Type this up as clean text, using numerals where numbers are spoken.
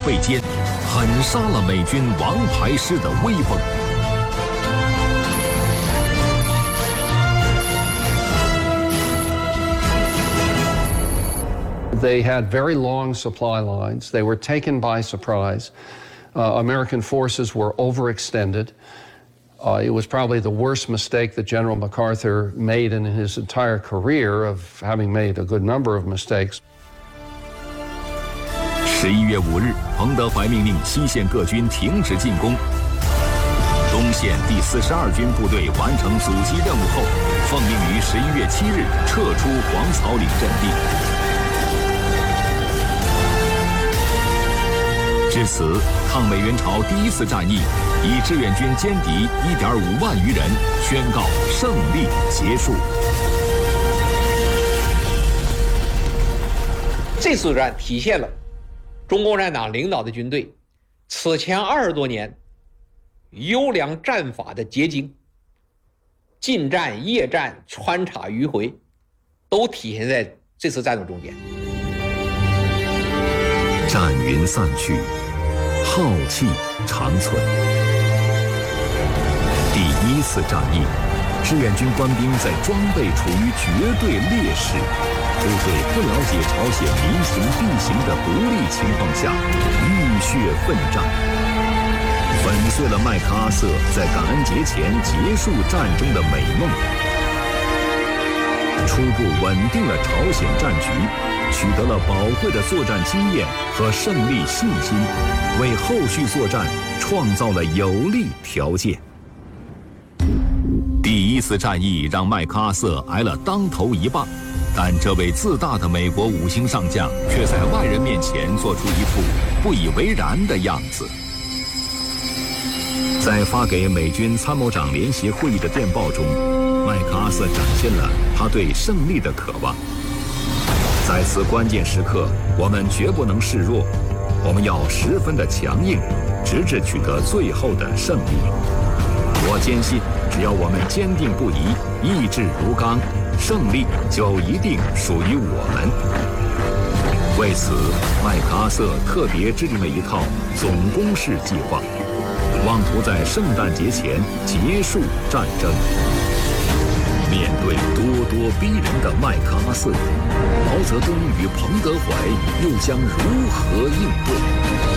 背间，狠杀了美军王牌师的威风。 They had very long supply lines. They were taken by surprise. American forces were overextended. It was probably the worst mistake that General MacArthur made in his entire career, of having made a good number of mistakes. 11月5日，彭德怀命令西线各军停止进攻。东线第42军部队完成阻击任务后，奉命于11月7日撤出黄草岭阵地。至此，抗美援朝第一次战役以志愿军歼敌1.5万余人宣告胜利结束。 这次作战体现了中共共产党领导的军队此前20多年优良战法的结晶，近战、夜战、穿插迂回，都体现在这次战斗中间。 战云散去，浩气长存。第一次战役，志愿军官兵在装备处于绝对劣势、部队不了解朝鲜民情地形的不利情况下，浴血奋战，粉碎了麦克阿瑟在感恩节前结束战争的美梦，初步稳定了朝鲜战局，取得了宝贵的作战经验和胜利信心，为后续作战创造了有利条件。第一次战役让麦克阿瑟挨了当头一棒，但这位自大的美国5星上将却在外人面前做出一副不以为然的样子。在发给美军参谋长联席会议的电报中，麦克阿瑟展现了他对胜利的渴望。在此关键时刻，我们绝不能示弱，我们要十分的强硬，直至取得最后的胜利。我坚信，只要我们坚定不移，意志如钢，胜利就一定属于我们。为此，麦克阿瑟特别制定了一套总攻势计划，妄图在圣诞节前结束战争。面对咄咄逼人的麦克阿瑟，毛泽东与彭德怀又将如何应对？